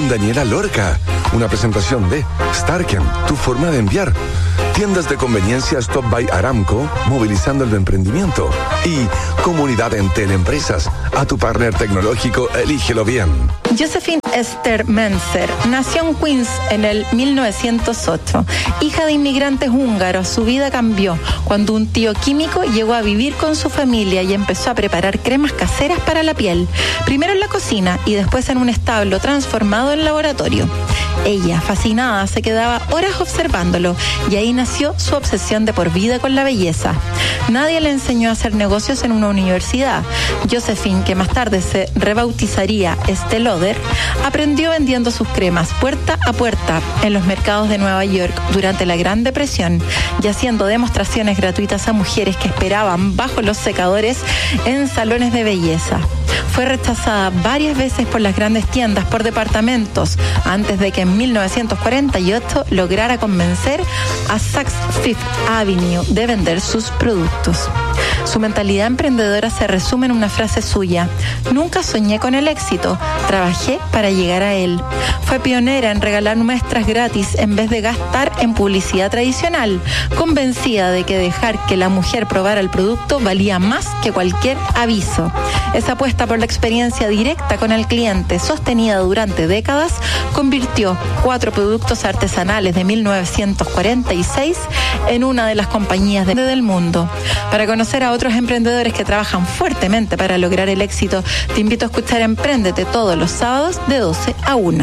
con Daniela Lorca. Una presentación de Starken, tu forma de enviar. Tiendas de conveniencia Stop by Aramco, movilizando el emprendimiento. Y Comunidad Entel Empresas. A tu partner tecnológico, elígelo bien. Josephine Esther Menzer nació en Queens en el 1908. Hija de inmigrantes húngaros, su vida cambió cuando un tío químico llegó a vivir con su familia y empezó a preparar cremas caseras para la piel. Primero en la cocina y después en un establo transformado en laboratorio. Ella, fascinada, se quedaba horas observándolo y ahí nació su obsesión de por vida con la belleza. Nadie le enseñó a hacer negocios en una universidad. Josephine, que más tarde se rebautizaría Estée Lauder, aprendió vendiendo sus cremas puerta a puerta en los mercados de Nueva York durante la Gran Depresión y haciendo demostraciones gratuitas a mujeres que esperaban bajo los secadores en salones de belleza. Fue rechazada varias veces por las grandes tiendas por departamentos antes de que en 1948 lograra convencer a Saks Fifth Avenue de vender sus productos. Su mentalidad emprendedora se resume en una frase suya: nunca soñé con el éxito, trabajé para llegar a él. Fue pionera en regalar muestras gratis en vez de gastar en publicidad tradicional, convencida de que dejar que la mujer probara el producto valía más que cualquier aviso. Esa apuesta por la experiencia directa con el cliente, sostenida durante décadas, convirtió 4 productos artesanales de 1946 en una de las compañías del mundo. Para conocer a otros emprendedores que trabajan fuertemente para lograr el éxito, te invito a escuchar Empréndete todos los sábados de 12 a 1.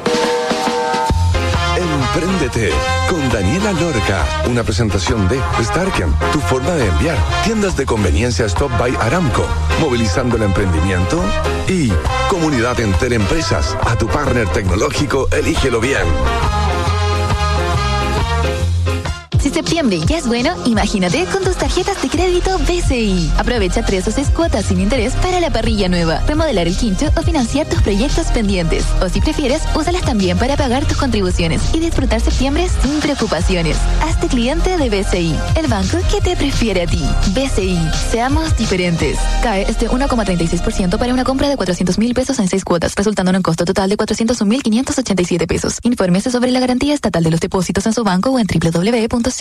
Empréndete con Daniela Lorca. Una presentación de Starken, tu forma de enviar. Tiendas de conveniencia Stop by Aramco, movilizando el emprendimiento. Y Comunidad Entel Empresas. A tu partner tecnológico, elígelo bien. Si septiembre ya es bueno, imagínate con tus tarjetas de crédito BCI. Aprovecha 3 o 6 cuotas sin interés para la parrilla nueva, remodelar el quincho o financiar tus proyectos pendientes. O si prefieres, úsalas también para pagar tus contribuciones y disfrutar septiembre sin preocupaciones. Hazte cliente de BCI, el banco que te prefiere a ti. BCI, seamos diferentes. CAE es de 1,36% para una compra de 400,000 pesos en 6 cuotas, resultando en un costo total de 401,587 pesos. Infórmese sobre la garantía estatal de los depósitos en su banco o en www.cmfchile.cl.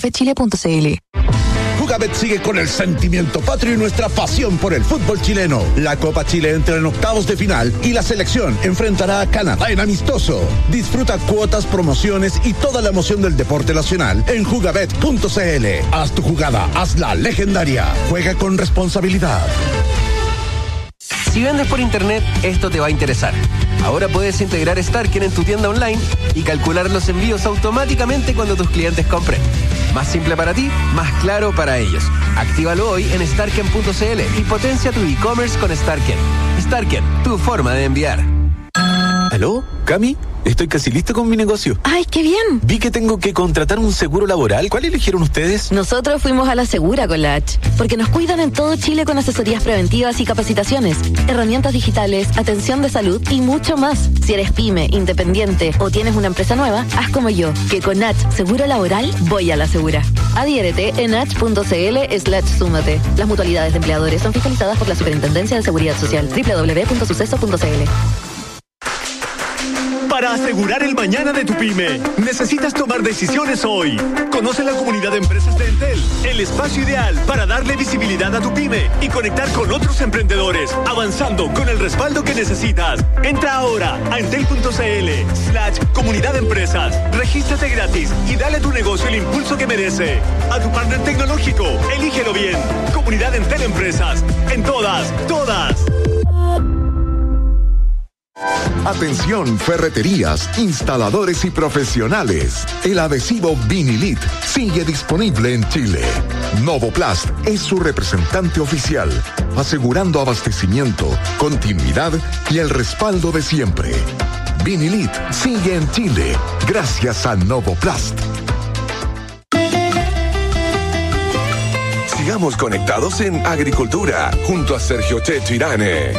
Jugabet sigue con el sentimiento patrio y nuestra pasión por el fútbol chileno. La Copa Chile entra en octavos de final y la selección enfrentará a Canadá en amistoso. Disfruta cuotas, promociones y toda la emoción del deporte nacional en jugabet.cl. Haz tu jugada, hazla legendaria. Juega con responsabilidad. Si vendes por internet, esto te va a interesar. Ahora puedes integrar Starken en tu tienda online y calcular los envíos automáticamente cuando tus clientes compren. Más simple para ti, más claro para ellos. Actívalo hoy en starken.cl y potencia tu e-commerce con Starken. Starken, tu forma de enviar. ¿Aló? ¿Cami? Estoy casi listo con mi negocio. ¡Ay, qué bien! Vi que tengo que contratar un seguro laboral. ¿Cuál eligieron ustedes? Nosotros fuimos a la Segura con la H, porque nos cuidan en todo Chile con asesorías preventivas y capacitaciones, herramientas digitales, atención de salud y mucho más. Si eres pyme, independiente o tienes una empresa nueva, haz como yo, que con H Seguro Laboral voy a la Segura. Adhiérete en h.cl/súmate. Las mutualidades de empleadores son fiscalizadas por la Superintendencia de Seguridad Social. www.suceso.cl. Para asegurar el mañana de tu pyme, necesitas tomar decisiones hoy. Conoce la comunidad de empresas de Entel, el espacio ideal para darle visibilidad a tu pyme y conectar con otros emprendedores, avanzando con el respaldo que necesitas. Entra ahora a entel.cl/comunidad de empresas. Regístrate gratis y dale a tu negocio el impulso que merece. A tu partner tecnológico, elígelo bien. Comunidad Entel Empresas. En todas. Atención, ferreterías, instaladores y profesionales. El adhesivo Vinilit sigue disponible en Chile. Novoplast es su representante oficial, asegurando abastecimiento, continuidad y el respaldo de siempre. Vinilit sigue en Chile, gracias a Novoplast. Sigamos conectados en Agricultura, junto a Sergio Checho Irane.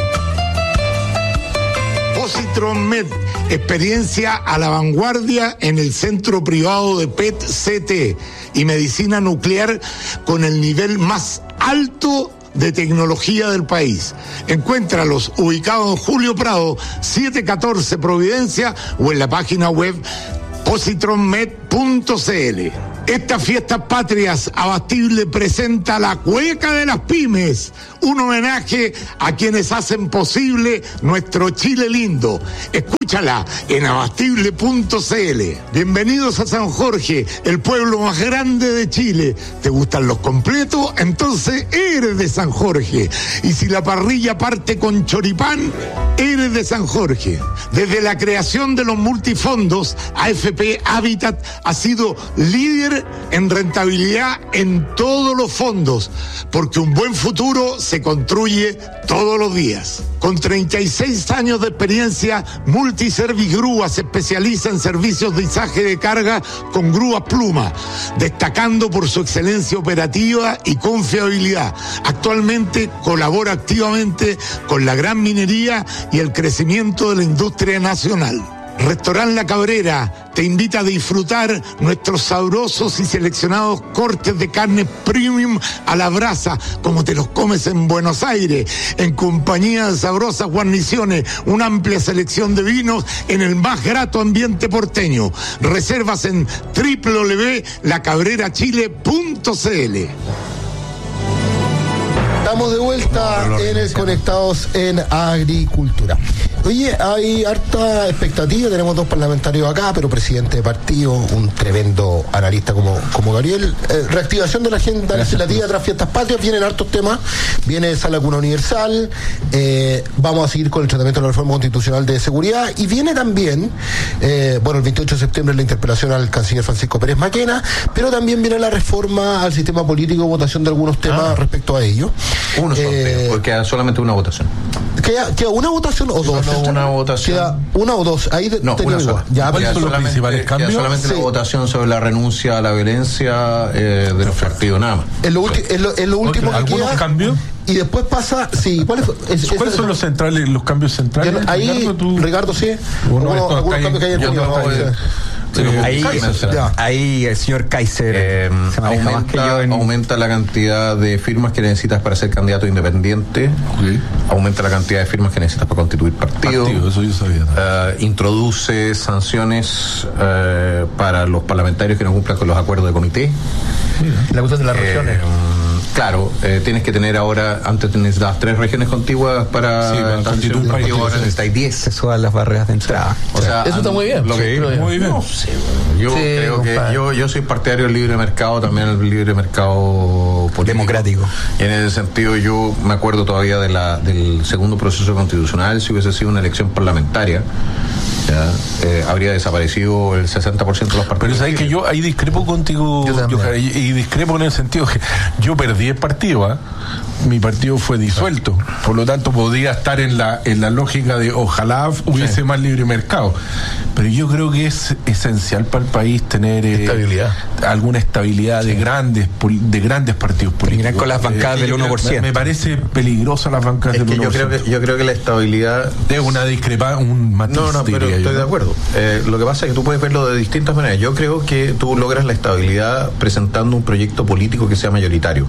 Positron Med, experiencia a la vanguardia en el centro privado de PET-CT y medicina nuclear con el nivel más alto de tecnología del país. Encuéntralos ubicados en Julio Prado, 714 Providencia o en la página web positronmed.cl. Estas fiestas patrias, Abastible presenta la Cueca de las Pymes, un homenaje a quienes hacen posible nuestro Chile lindo. Escúchala en abastible.cl. Bienvenidos a San Jorge, el pueblo más grande de Chile. ¿Te gustan los completos? Entonces eres de San Jorge. Y si la parrilla parte con choripán, eres de San Jorge. Desde la creación de los multifondos, AFP Habitat ha sido líder en rentabilidad en todos los fondos, porque un buen futuro se construye todos los días. Con 36 años de experiencia, Multiservice Grúa se especializa en servicios de izaje de carga con grúas Pluma, destacando por su excelencia operativa y confiabilidad. Actualmente colabora activamente con la gran minería y el crecimiento de la industria nacional. Restaurant La Cabrera te invita a disfrutar nuestros sabrosos y seleccionados cortes de carne premium a la brasa, como te los comes en Buenos Aires, en compañía de sabrosas guarniciones, una amplia selección de vinos en el más grato ambiente porteño. Reservas en www.lacabrerachile.cl. Estamos de vuelta en el Conectados en Agricultura. Oye, hay harta expectativa, tenemos dos parlamentarios acá, pero presidente de partido, un tremendo analista como Gabriel. Reactivación de la agenda legislativa tras fiestas patrias, vienen hartos temas, viene Sala Cuna Universal, vamos a seguir con el tratamiento de la reforma constitucional de seguridad, y viene también, el 28 de septiembre la interpelación al canciller Francisco Pérez Maquena, pero también viene la reforma al sistema político, votación de algunos temas respecto a ello. Uno solo, porque queda solamente una votación. ¿Queda una votación o dos? No, una votación. ¿Queda una o dos? Ahí no, una sola. ¿Cuáles son los principales cambios? Queda solamente la votación sobre la renuncia a la violencia de los partidos, nada más. Es lo último que ¿algunos queda? Cambios? Y después pasa, sí, ¿cuáles son los cambios centrales? Ahí, Ricardo, sí. Algunos cambios que hay en Ahí el señor Kaiser se maneja más que yo. Aumenta la cantidad de firmas que necesitas para ser candidato independiente. Aumenta la cantidad de firmas que necesitas para constituir partido. Eso yo sabía. Introduce sanciones para los parlamentarios que no cumplan con los acuerdos de comité. La cuestión de las regiones. Claro, tienes que tener ahora, antes tenías las 3 regiones contiguas para constituir un partido, ahora necesitáis 10. Se suban las barreras de entrada. O sea, eso está muy bien. Muy bien. No sé, yo creo que yo soy partidario del libre mercado, también el libre mercado político, democrático. Y en ese sentido yo me acuerdo todavía del segundo proceso constitucional. Si hubiese sido una elección parlamentaria, habría desaparecido el 60% de los partidos. Pero sabes que yo ahí discrepo contigo, y discrepo en el sentido que yo perdí el partido, mi partido fue disuelto, por lo tanto podría estar en la lógica de ojalá hubiese más libre mercado, pero yo creo que es esencial para el país tener alguna estabilidad de grandes partidos políticos. Terminar con las bancadas del 1%. Me parece peligrosa las bancadas del 1%. Yo creo que la estabilidad es una discrepancia, un matiz. No, pero estoy de acuerdo. Lo que pasa es que tú puedes verlo de distintas maneras. Yo creo que tú logras la estabilidad presentando un proyecto político que sea mayoritario.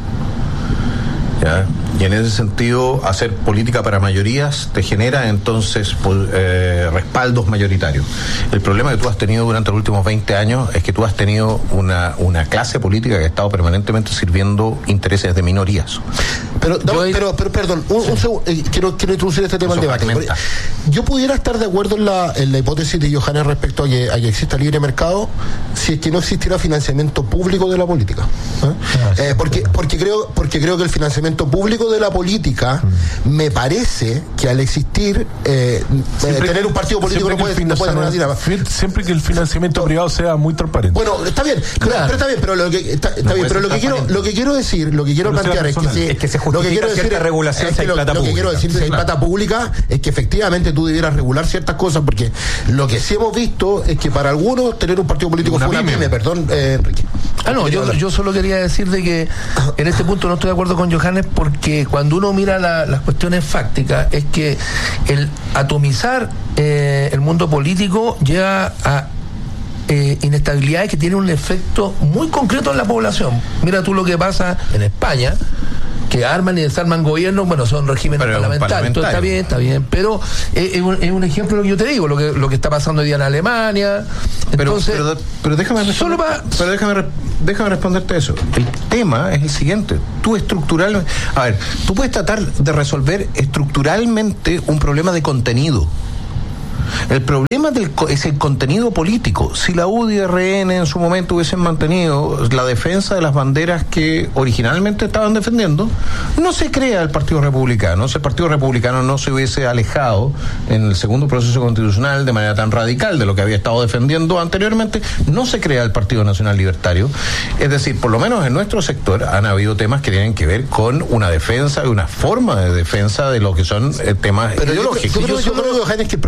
¿Ya? Y en ese sentido, hacer política para mayorías te genera entonces respaldos mayoritarios. El problema que tú has tenido durante los últimos 20 años es que tú has tenido una clase política que ha estado permanentemente sirviendo intereses de minorías. Pero perdón, un segundo, quiero introducir este tema al debate. Yo pudiera estar de acuerdo en la hipótesis de Johannes respecto a que exista libre mercado si es que no existiera financiamiento público de la política. Porque creo que el financiamiento público de la política me parece que al existir tener un partido político no puede siempre que el financiamiento privado sea muy transparente. Bueno, está bien, pero lo que quiero plantear es que se justifica cierta regulación si hay plata pública. Lo que quiero decir, si hay plata pública, es que efectivamente tú debieras regular ciertas cosas, porque lo que sí hemos visto es que para algunos tener un partido político fue una pyme, perdón, Enrique. Yo solo quería decir de que en este punto no estoy de acuerdo con Johannes, porque cuando uno mira las cuestiones fácticas, es que el atomizar el mundo político lleva a inestabilidades que tienen un efecto muy concreto en la población. Mira tú lo que pasa en España, que arman y desarman gobiernos, bueno, son regímenes parlamentarios. Entonces está bien, pero es un ejemplo de lo que yo te digo, lo que está pasando hoy día en Alemania. Entonces, pero déjame responderte eso. El tema es el siguiente: tú estructuralmente, tú puedes tratar de resolver estructuralmente un problema de contenido. El problema es el contenido político. Si la UDI-RN en su momento hubiesen mantenido la defensa de las banderas que originalmente estaban defendiendo, no se crea el Partido Republicano. Si el Partido Republicano no se hubiese alejado en el segundo proceso constitucional de manera tan radical de lo que había estado defendiendo anteriormente, no se crea el Partido Nacional Libertario. Es decir, por lo menos en nuestro sector han habido temas que tienen que ver con una defensa, una forma de defensa de lo que son temas ideológicos. Yo creo, Johannes, que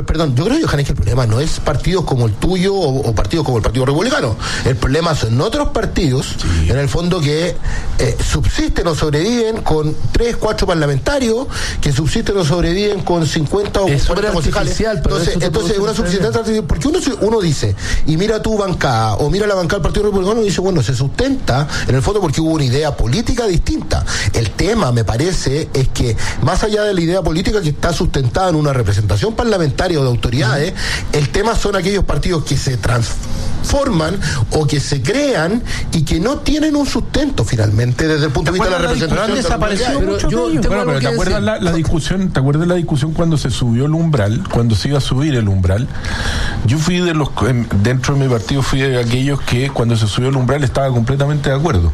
el problema no es partidos como el tuyo o partidos como el Partido Republicano. El problema son otros partidos, en el fondo, que subsisten o sobreviven con 3, 4 parlamentarios, que subsisten o sobreviven con 50 o 40 concejales. Entonces una subsistencia, porque uno dice, y mira tu bancada, o mira la bancada del Partido Republicano, y dice, bueno, se sustenta en el fondo porque hubo una idea política distinta. El tema, me parece, es que más allá de la idea política que está sustentada en una representación parlamentaria o de autoridades, el tema son aquellos partidos que se transforman o que se crean y que no tienen un sustento finalmente desde el punto de vista de la representación. Han desaparecido muchos de ellos. Pero ¿te acuerdas la discusión? ¿Te acuerdas la discusión cuando se subió el umbral? Cuando se iba a subir el umbral, yo fui de los, dentro de mi partido fui de aquellos que cuando se subió el umbral estaba completamente de acuerdo,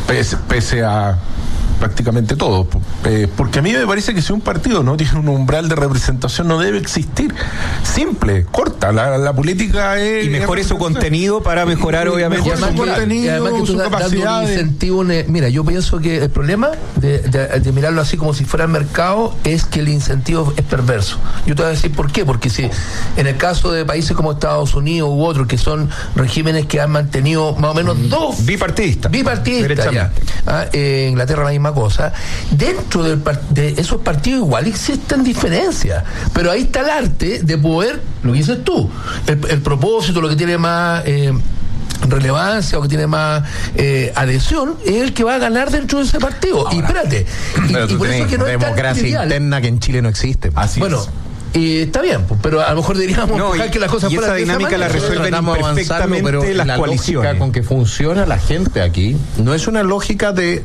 pese a prácticamente todo, porque a mí me parece que si un partido no tiene un umbral de representación no debe existir. Simple, corta, la política es... Y mejore su contenido para mejorar obviamente su contenido, y además que su capacidad de incentivo. Mira, yo pienso que el problema de mirarlo así como si fuera el mercado es que el incentivo es perverso. Yo te voy a decir por qué, porque si en el caso de países como Estados Unidos u otros que son regímenes que han mantenido más o menos dos bipartidistas ya, Inglaterra la misma cosa, dentro de esos partidos igual existen diferencias, pero ahí está el arte de poder, lo que dices tú, el propósito, lo que tiene más relevancia o que tiene más adhesión, es el que va a ganar dentro de ese partido. Ahora, y espérate, y por eso es que no es tan democracia interna que en Chile no existe. Así bueno, está bien, pero a lo mejor diríamos que las cosas fueran de esa dinámica la resuelven perfectamente, pero las la coaliciones. Lógica con que funciona la gente aquí no es una lógica de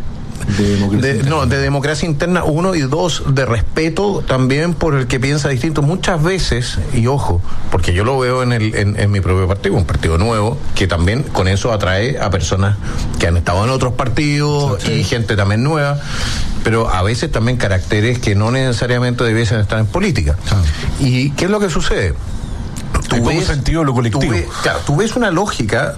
democracia interna, 1, y 2, de respeto también por el que piensa distinto. Muchas veces, y ojo, porque yo lo veo en mi propio partido, un partido nuevo, que también con eso atrae a personas que han estado en otros partidos y gente también nueva, pero a veces también caracteres que no necesariamente debiesen estar en política. ¿Y qué es lo que sucede? Tú ves sentido lo colectivo. Tú ves una lógica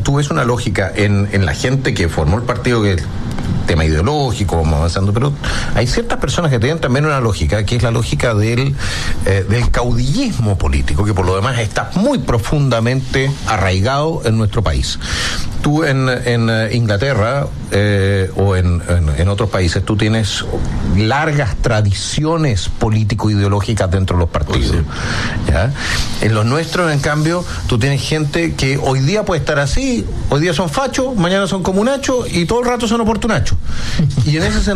en la gente que formó el partido, que tema ideológico, vamos avanzando, pero hay ciertas personas que tienen también una lógica, que es la lógica del caudillismo político, que por lo demás está muy profundamente arraigado en nuestro país. Tú en Inglaterra o en otros países, tú tienes largas tradiciones político-ideológicas dentro de los partidos. ¿Ya? En los nuestros, en cambio, tú tienes gente que hoy día puede estar así, hoy día son fachos, mañana son comunachos y todo el rato son oportunachos. Y en ese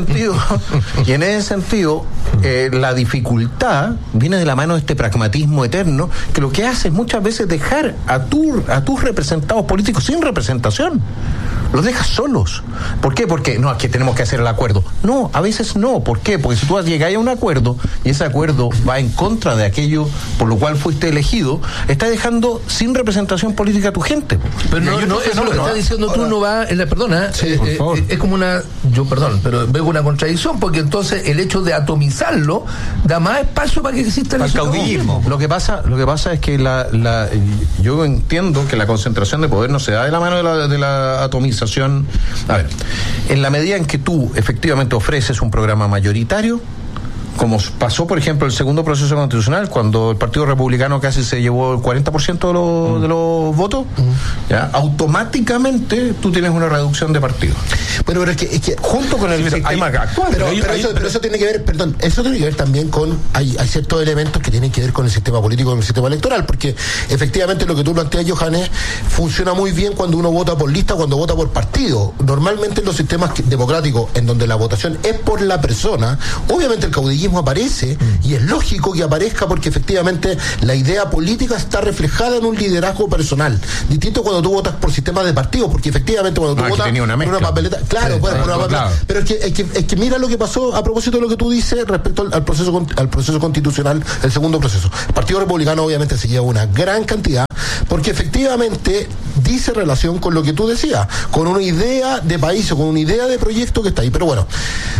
sentido, la dificultad viene de la mano de este pragmatismo eterno, que lo que hace es muchas veces dejar a tus representados políticos sin representación. Los dejas solos. ¿Por qué? Porque no, aquí tenemos que hacer el acuerdo. No, a veces no. ¿Por qué? Porque si tú llegas a un acuerdo y ese acuerdo va en contra de aquello por lo cual fuiste elegido, estás dejando sin representación política a tu gente. Pero eso lo que estás diciendo tú no va en la... Perdona, es como una... pero veo una contradicción, porque entonces el hecho de atomizarlo da más espacio para que exista el caudillismo. Lo que pasa es que yo entiendo que la concentración de poder no se da de la mano de la atomización. A ver, en la medida en que tú efectivamente ofreces un programa mayoritario, como pasó, por ejemplo, el segundo proceso constitucional, cuando el Partido Republicano casi se llevó el 40% de los votos, ¿ya? Automáticamente tú tienes una reducción de partidos. Bueno, pero es que junto con el sistema actual. Pero eso tiene que ver, eso tiene que ver también con, hay ciertos elementos que tienen que ver con el sistema político, con el sistema electoral, porque efectivamente lo que tú planteas, Johannes, funciona muy bien cuando uno vota por lista, cuando vota por partido. Normalmente en los sistemas democráticos, en donde la votación es por la persona, obviamente el caudillismo aparece, y es lógico que aparezca porque efectivamente la idea política está reflejada en un liderazgo personal. Distinto cuando tú votas por sistemas de partidos, porque efectivamente cuando tú votas por una papeleta, claro, por una papeleta, pero es que mira lo que pasó a propósito de lo que tú dices respecto al proceso constitucional, el segundo proceso. El Partido Republicano obviamente se lleva una gran cantidad, porque efectivamente dice relación con lo que tú decías, con una idea de país o con una idea de proyecto que está ahí. Pero bueno,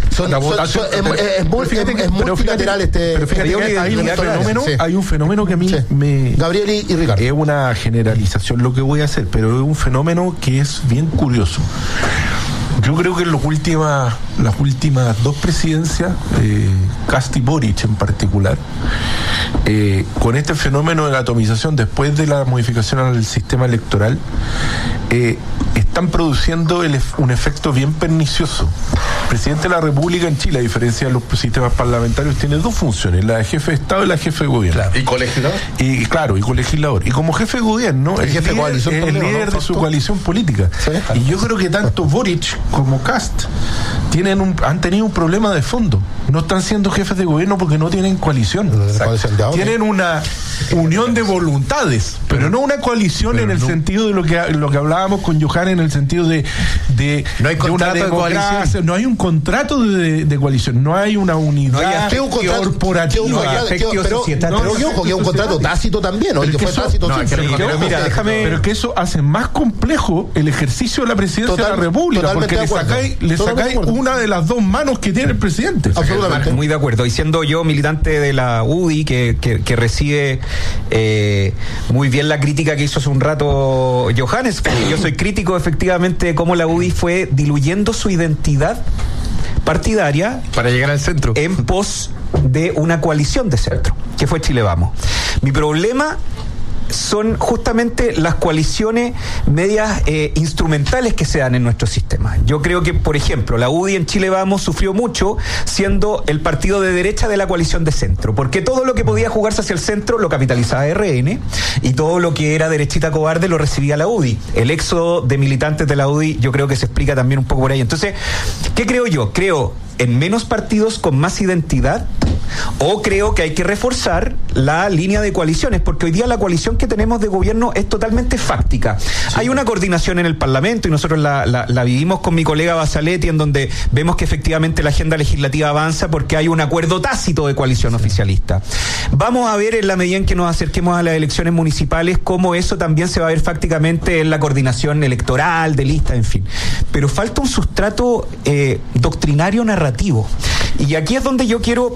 es multilateral este. Pero fíjate, hay un fenómeno que a mí me. Gabriel y Ricardo. Es una generalización lo que voy a hacer, pero es un fenómeno que es bien curioso. Yo creo que en las últimas dos presidencias, Kast y Boric en particular, con este fenómeno de la atomización después de la modificación al sistema electoral, están produciendo un efecto bien pernicioso. El presidente de la República en Chile, a diferencia de los sistemas parlamentarios, tiene dos funciones, la de jefe de Estado y la de jefe de gobierno. Claro. ¿Y colegislador? Y colegislador. Y como jefe de gobierno, el líder de su coalición política. Sí, y yo creo que tanto Boric como Kast han tenido un problema de fondo. No están siendo jefes de gobierno porque no tienen coalición. Tienen una unión de voluntades, pero no una coalición en el sentido de lo que hablábamos con Johan, en el sentido de no hay contrato de coalición. No hay un contrato de coalición, no hay una unidad corporativa. Pero es un contrato tácito también, ¿no? Pero que eso hace más complejo el ejercicio de la presidencia de la República, porque le sacáis una de las dos manos que tiene el presidente. Absolutamente. Muy de acuerdo. Y siendo yo militante de la UDI, que recibe muy bien la crítica que hizo hace un rato Johannes, yo soy crítico efectivamente de cómo la UDI fue diluyendo su identidad partidaria para llegar al centro en pos de una coalición de centro, que fue Chile Vamos. Mi problema son justamente las coaliciones medias instrumentales que se dan en nuestro sistema. Yo creo que, por ejemplo, la UDI en Chile Vamos sufrió mucho siendo el partido de derecha de la coalición de centro, porque todo lo que podía jugarse hacia el centro lo capitalizaba RN y todo lo que era derechita cobarde lo recibía la UDI. El éxodo de militantes de la UDI yo creo que se explica también un poco por ahí. Entonces, ¿qué creo yo? Creo en menos partidos con más identidad, o creo que hay que reforzar la línea de coaliciones, porque hoy día la coalición que tenemos de gobierno es totalmente fáctica. Sí. Hay una coordinación en el Parlamento y nosotros la vivimos con mi colega Basaletti, en donde vemos que efectivamente la agenda legislativa avanza porque hay un acuerdo tácito de coalición oficialista. Vamos a ver en la medida en que nos acerquemos a las elecciones municipales cómo eso también se va a ver fácticamente en la coordinación electoral, de lista, en fin. Pero falta un sustrato doctrinario narrativo. Y aquí es donde yo quiero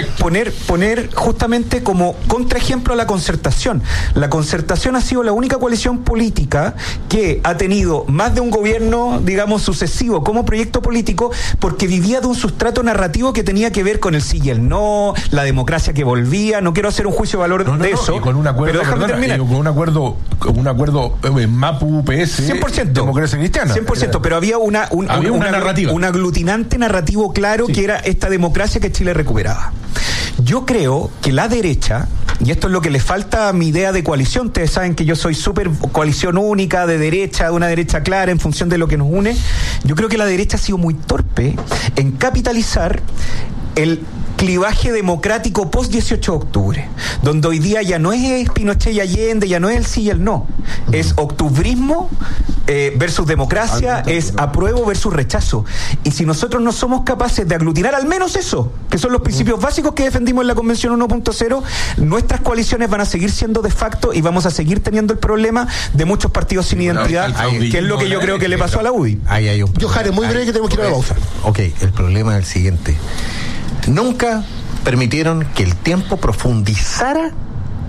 poner justamente como contraejemplo a la concertación. La concertación ha sido la única coalición política que ha tenido más de un gobierno, digamos, sucesivo como proyecto político, porque vivía de un sustrato narrativo que tenía que ver con el sí y el no, la democracia que volvía. No quiero hacer un juicio de valor de eso. Y con un acuerdo, pero déjame terminar. Con un acuerdo MAPU-PS, 100%, democracia cristiana. 100%, pero había una narrativa, un aglutinante narrativo claro, que era esta democracia que Chile recuperaba. Yo creo que la derecha, y esto es lo que le falta a mi idea de coalición, ustedes saben que yo soy súper coalición única, de derecha, de una derecha clara en función de lo que nos une. Yo creo que la derecha ha sido muy torpe en capitalizar el clivaje democrático post 18 de octubre, donde hoy día ya no es Pinochet y Allende, ya no es el sí y el no, es octubrismo versus democracia, es apruebo versus rechazo. Y si nosotros no somos capaces de aglutinar al menos eso, que son los principios básicos que defendimos en la Convención 1.0, nuestras coaliciones van a seguir siendo de facto y vamos a seguir teniendo el problema de muchos partidos sin identidad, que es lo que yo creo que le pasó a la UDI. Ahí hay un problema. Johannes, muy breve que tenemos que ir a la pausa. Ok, el problema es el siguiente. Nunca permitieron que el tiempo profundizara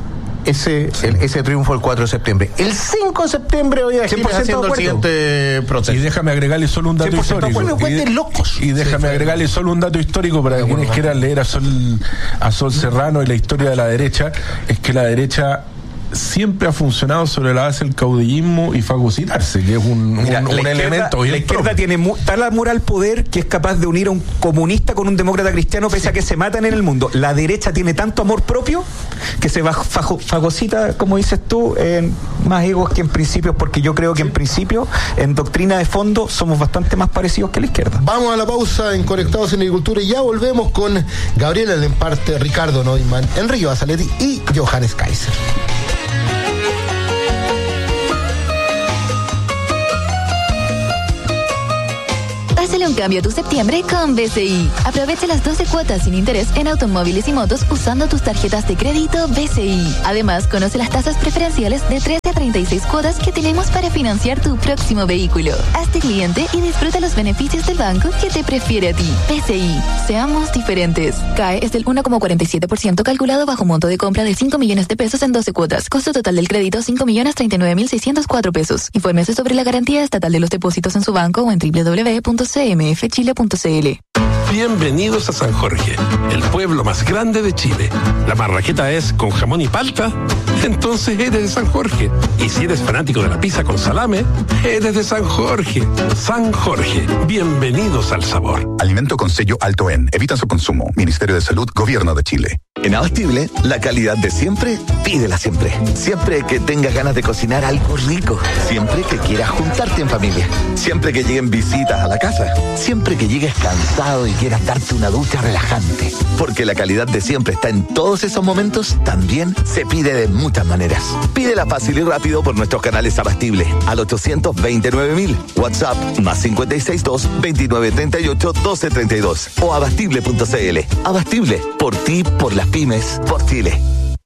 ese triunfo el 4 de septiembre. El 5 de septiembre voy a ir haciendo el siguiente proceso. Y déjame agregarle solo un dato histórico. Y déjame agregarle solo un dato histórico para quienes quieran leer a Sol Serrano y la historia de la derecha, es que la derecha siempre ha funcionado sobre la base del caudillismo y fagocitarse, que es un elemento bien la izquierda tiene tal amor al poder que es capaz de unir a un comunista con un demócrata cristiano pese a que se matan en el mundo. La derecha tiene tanto amor propio que se fagocita, como dices tú, en más egos que en principios, porque yo creo que en principio, en doctrina de fondo, somos bastante más parecidos que la izquierda. Vamos a la pausa en Conectados en Agricultura y ya volvemos con Gabriela Lemparte, Ricardo Neumann, Enrique Basaletti y Johannes Kaiser. Hazle un cambio a tu septiembre con BCI. Aprovecha las 12 cuotas sin interés en automóviles y motos usando tus tarjetas de crédito BCI. Además, conoce las tasas preferenciales de 13 a 36 cuotas que tenemos para financiar tu próximo vehículo. Hazte cliente y disfruta los beneficios del banco que te prefiere a ti. BCI. Seamos diferentes. CAE es del 1,47% calculado bajo monto de compra de 5 millones de pesos en 12 cuotas. Costo total del crédito 5.039.604 pesos. Infórmese sobre la garantía estatal de los depósitos en su banco o en www.cmfchile.cl. Bienvenidos a San Jorge, el pueblo más grande de Chile. La marraqueta es con jamón y palta, entonces eres de San Jorge. Y si eres fanático de la pizza con salame, eres de San Jorge. San Jorge, bienvenidos al sabor. Alimento con sello alto en. Evita su consumo. Ministerio de Salud, Gobierno de Chile. En Abastible, la calidad de siempre, pídela siempre. Siempre que tengas ganas de cocinar algo rico. Siempre que quieras juntarte en familia. Siempre que lleguen visitas a la casa. Siempre que llegues cansado y quieras darte una ducha relajante. Porque la calidad de siempre está en todos esos momentos, también se pide de muchas maneras. Pídela fácil y rápido por nuestros canales Abastible al 829.000. WhatsApp +562 2938 1232 o abastible.cl. Abastible, por ti, por las pymes, por Chile.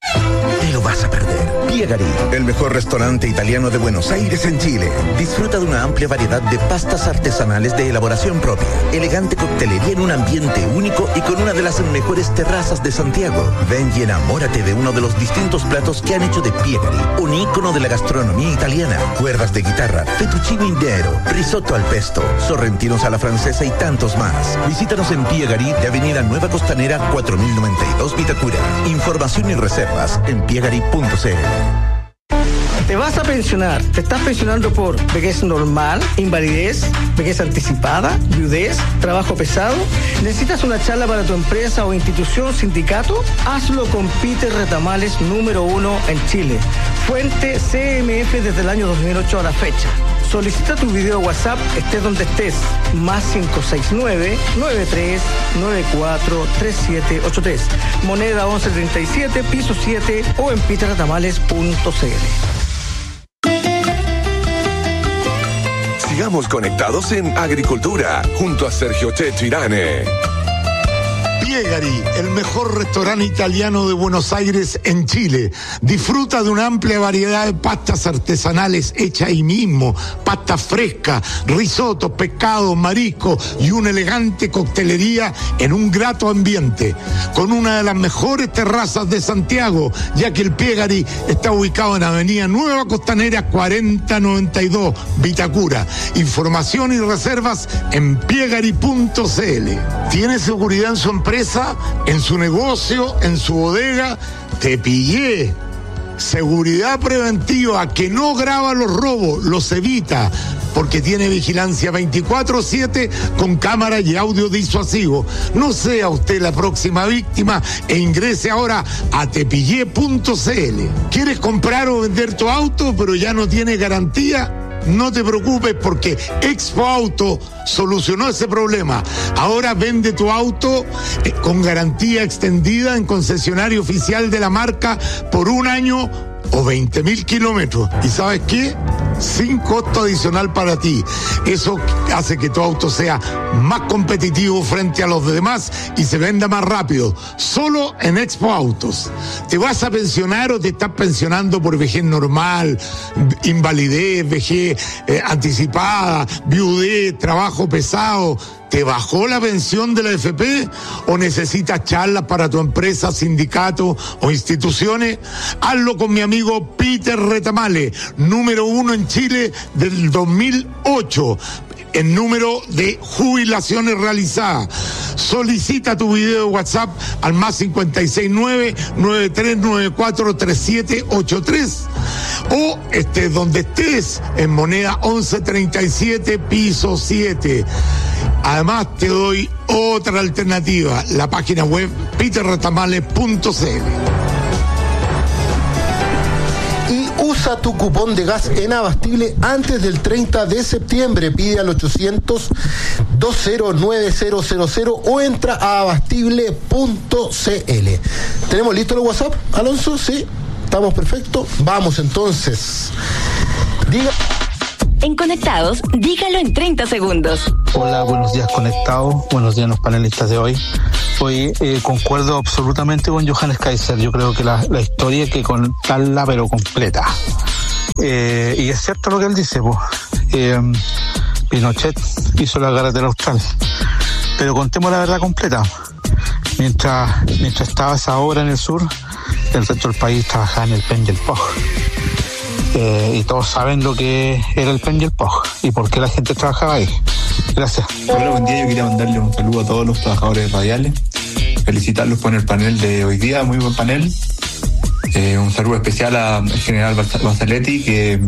Te lo vas a perder. Piegari, el mejor restaurante italiano de Buenos Aires en Chile. Disfruta de una amplia variedad de pastas artesanales de elaboración propia, elegante coctelería en un ambiente único y con una de las mejores terrazas de Santiago. Ven y enamórate de uno de los distintos platos que han hecho de Piegari, un ícono de la gastronomía italiana. Cuerdas de guitarra, fettuccine indiero, risotto al pesto, sorrentinos a la francesa y tantos más. Visítanos en Piegari de Avenida Nueva Costanera 4092 Vitacura. Información y reservas en piegari.cl. Te vas a pensionar. Te estás pensionando por vejez normal, invalidez, vejez anticipada, viudez, trabajo pesado. ¿Necesitas una charla para tu empresa o institución, sindicato? Hazlo con Peter Retamales, número 1 en Chile. Fuente CMF desde el año 2008 a la fecha. Solicita tu video WhatsApp, estés donde estés. +569-9394-3783. Moneda 1137, piso 7 o en peterretamales.cl. Sigamos conectados en Agricultura, junto a Sergio Checho Irane. Piegari, el mejor restaurante italiano de Buenos Aires en Chile. Disfruta de una amplia variedad de pastas artesanales hechas ahí mismo, pastas frescas, risotos, pescados, mariscos y una elegante coctelería en un grato ambiente, con una de las mejores terrazas de Santiago, ya que el Piegari está ubicado en Avenida Nueva Costanera 4092, Vitacura. Información y reservas en piegari.cl. ¿Tiene seguridad en su empresa, en su negocio, en su bodega? Te pillé. Seguridad preventiva que no graba los robos, los evita, porque tiene vigilancia 24/7 con cámara y audio disuasivo. No sea usted la próxima víctima e ingrese ahora a tepillé.cl. ¿Quieres comprar o vender tu auto pero ya no tiene garantía? No te preocupes, porque Expo Auto solucionó ese problema. Ahora vende tu auto con garantía extendida en concesionario oficial de la marca por 1 año o 20.000 kilómetros. ¿Y sabes qué? sin costo adicional para ti. Eso hace que tu auto sea más competitivo frente a los demás y se venda más rápido. Solo en Expo Autos. ¿Te vas a pensionar o te estás pensionando por vejez normal, invalidez, vejez anticipada, viudez, trabajo pesado? ¿Te bajó la pensión de la AFP o necesitas charlas para tu empresa, sindicato o instituciones? Hazlo con mi amigo Peter Retamale, número 1 en Chile del 2008. El número de jubilaciones realizadas. Solicita tu video de WhatsApp al más 569-9394-3783 o estés donde estés, en moneda 1137 piso 7. Además te doy otra alternativa, la página web peterretamale.cl. Usa tu cupón de gas en Abastible antes del 30 de septiembre. Pide al 800-209000 o entra a abastible.cl. ¿Tenemos listo el WhatsApp, Alonso? Sí, estamos perfectos. Vamos entonces. Diga. En Conectados, dígalo en 30 segundos. Hola, buenos días Conectados, buenos días los panelistas de hoy. Hoy concuerdo absolutamente con Johannes Kaiser. Yo creo que la historia hay que contarla pero completa. Y es cierto lo que él dice, Pinochet hizo la carretera austral, pero contemos la verdad completa. Mientras estaba esa obra en el sur, el resto del país trabajaba en el PEN y el POG. Y todos saben lo que era el PEN y el POG y por qué la gente trabajaba ahí. Gracias. Hola, buen día. Yo quería mandarle un saludo a todos los trabajadores radiales, felicitarlos por el panel de hoy día, muy buen panel. Un saludo especial al general Basaletti, que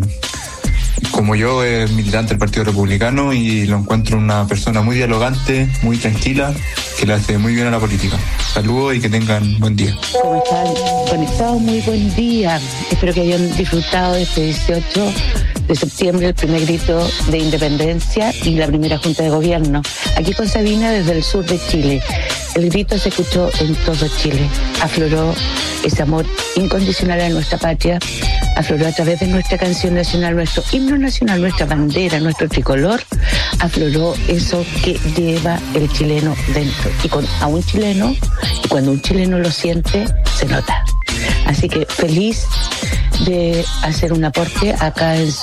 como yo es militante del Partido Republicano y lo encuentro una persona muy dialogante, muy tranquila, que le hace muy bien a la política. Saludos y que tengan buen día. ¿Cómo están? Conectados, muy buen día. Espero que hayan disfrutado de este 18 de septiembre, el primer grito de independencia y la primera junta de gobierno. Aquí con Sabina desde el sur de Chile. El grito se escuchó en todo Chile. Afloró ese amor incondicional a nuestra patria, afloró a través de nuestra canción nacional, nuestro himno nacional, nuestra bandera, nuestro tricolor, afloró eso que lleva el chileno dentro. Y a un chileno, y cuando un chileno lo siente, se nota. Así que feliz de hacer un aporte acá en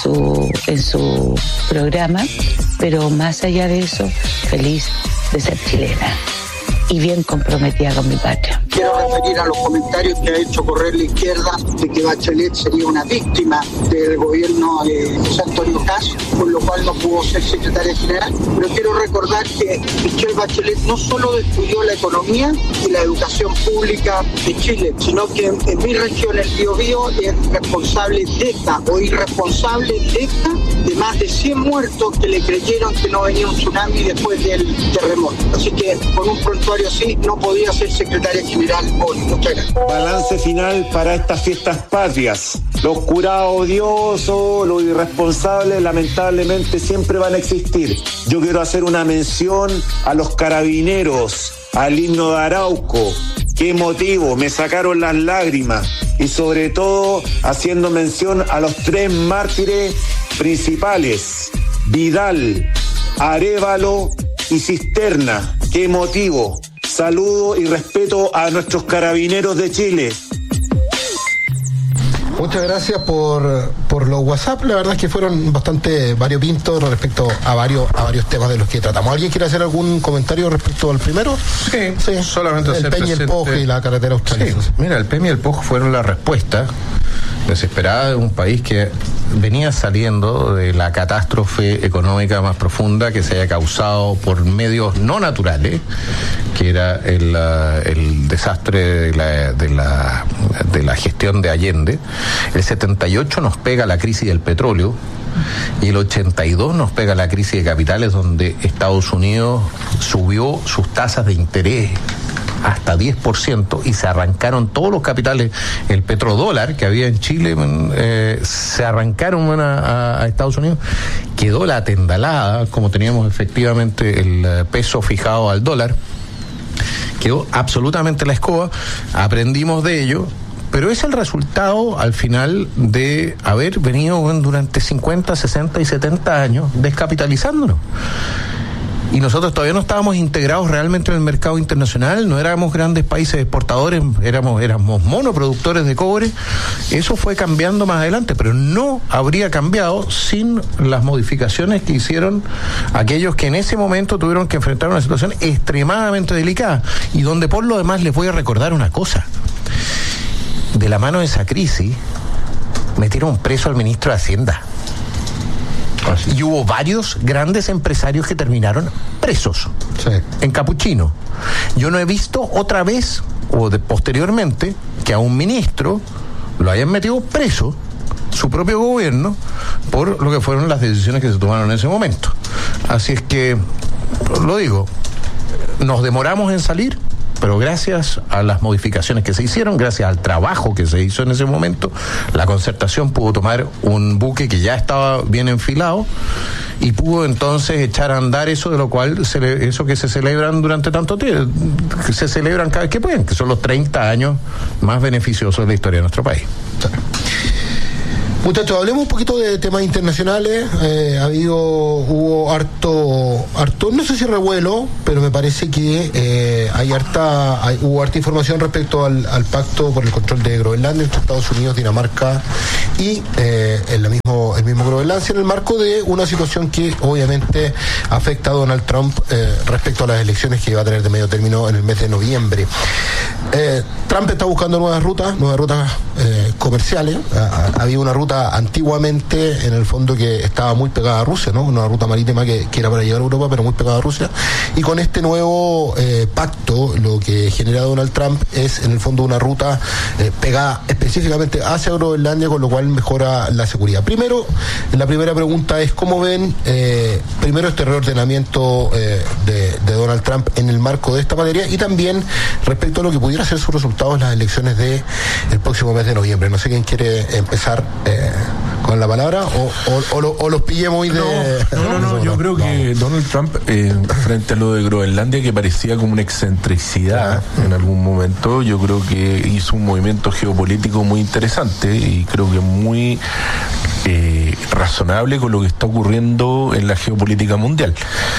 su programa, pero más allá de eso, feliz de ser chilena y bien comprometida con mi patria. Quiero referir a los comentarios que ha hecho correr la izquierda de que Bachelet sería una víctima del gobierno de José Antonio Kast, por lo cual no pudo ser secretaria general. Pero quiero recordar que Michelle Bachelet no solo destruyó la economía y la educación pública de Chile, sino que en mi región, el Biobío, es responsable directa o irresponsable directa de más de 100 muertos que le creyeron que no venía un tsunami después del terremoto. Así que con un prontuario así no podía ser secretaria general hoy. Muchas gracias. Balance final para estas fiestas patrias. Los curados odiosos, los irresponsables, lamentablemente siempre van a existir. Yo quiero hacer una mención a los carabineros, al himno de Arauco. Qué motivo, me sacaron las lágrimas. Y sobre todo haciendo mención a los 3 mártires principales: Vidal, Arévalo y Cisterna. Qué motivo. Saludo y respeto a nuestros carabineros de Chile. Muchas gracias por los WhatsApp. La verdad es que fueron bastante variopintos respecto a varios temas de los que tratamos. ¿Alguien quiere hacer algún comentario respecto al primero? Sí. Solamente el PEN y el POG y la carretera austral. Sí. Mira, el PEN y el POG fueron la respuesta desesperada de un país que venía saliendo de la catástrofe económica más profunda que se haya causado por medios no naturales, que era el desastre de la gestión de Allende. El 78 nos pega la crisis del petróleo y el 82 nos pega la crisis de capitales, donde Estados Unidos subió sus tasas de interés hasta 10% y se arrancaron todos los capitales. El petrodólar que había en Chile se arrancaron a Estados Unidos. Quedó la tendalada, como teníamos efectivamente el peso fijado al dólar, quedó absolutamente la escoba. Aprendimos de ello, Pero es el resultado, al final, de haber venido durante 50, 60 y 70 años descapitalizándonos. Y nosotros todavía no estábamos integrados realmente en el mercado internacional, no éramos grandes países exportadores, éramos monoproductores de cobre. Eso fue cambiando más adelante, pero no habría cambiado sin las modificaciones que hicieron aquellos que en ese momento tuvieron que enfrentar una situación extremadamente delicada, y donde por lo demás les voy a recordar una cosa. De la mano de esa crisis metieron preso al ministro de Hacienda. Y hubo varios grandes empresarios que terminaron presos en Capuchino. Yo no he visto otra vez posteriormente que a un ministro lo hayan metido preso su propio gobierno por lo que fueron las decisiones que se tomaron en ese momento. Así es que, lo digo, nos demoramos en salir, pero gracias a las modificaciones que se hicieron, gracias al trabajo que se hizo en ese momento, la Concertación pudo tomar un buque que ya estaba bien enfilado y pudo entonces echar a andar eso de lo cual eso que se celebran durante tanto tiempo, que se celebran cada vez que pueden, que son los 30 años más beneficiosos de la historia de nuestro país. Muchachos, hablemos un poquito de temas internacionales. Hubo harto, no sé si revuelo, pero me parece que hubo harta información respecto al pacto por el control de Groenlandia entre Estados Unidos, Dinamarca y el mismo Groenlandia, en el marco de una situación que obviamente afecta a Donald Trump respecto a las elecciones que iba a tener de medio término en el mes de noviembre. Trump está buscando nuevas rutas comerciales. Había una ruta antiguamente, en el fondo, que estaba muy pegada a Rusia, ¿no? Una ruta marítima que era para llegar a Europa, pero muy pegada a Rusia. Y con este nuevo pacto, lo que genera Donald Trump es, en el fondo, una ruta pegada específicamente hacia Groenlandia, con lo cual mejora la seguridad. Primero, la primera pregunta es: ¿cómo ven primero este reordenamiento de Donald Trump en el marco de esta materia, y también respecto a lo que pudiera ser su resultado en las elecciones del próximo mes de noviembre? No sé quién quiere empezar con la palabra, o los pillemos hoy de... No, yo creo que Donald Trump, frente a lo de Groenlandia, que parecía como una excentricidad en algún momento, yo creo que hizo un movimiento geopolítico muy interesante y creo que muy razonable con lo que está ocurriendo en la geopolítica mundial.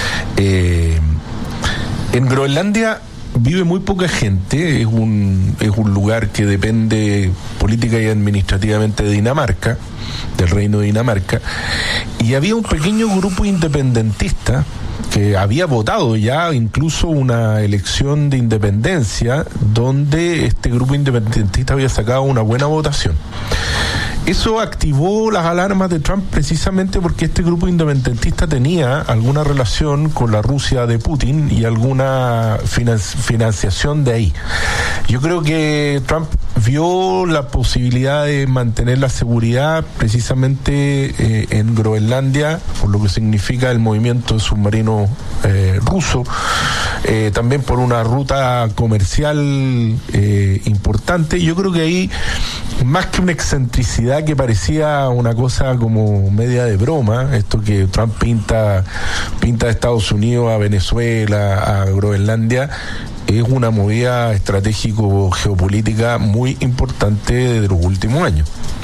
En Groenlandia vive muy poca gente, es un lugar que depende política y administrativamente de Dinamarca, del Reino de Dinamarca, y había un pequeño grupo independentista que había votado ya incluso una elección de independencia donde este grupo independentista había sacado una buena votación. Eso activó las alarmas de Trump precisamente porque este grupo independentista tenía alguna relación con la Rusia de Putin y alguna financiación de ahí. Yo creo que Trump vio la posibilidad de mantener la seguridad precisamente en Groenlandia, por lo que significa el movimiento submarino ruso, también por una ruta comercial importante. Yo creo que ahí, más que una excentricidad que parecía una cosa como media de broma, esto que Trump pinta de Estados Unidos a Venezuela, a Groenlandia, es una movida estratégico-geopolítica muy importante de los últimos años.